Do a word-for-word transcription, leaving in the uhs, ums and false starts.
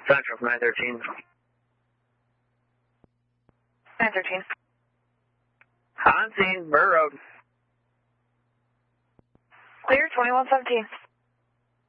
Central from nine thirteen. nine thirteen. On scene, Burr Road. Clear, twenty-one seventeen.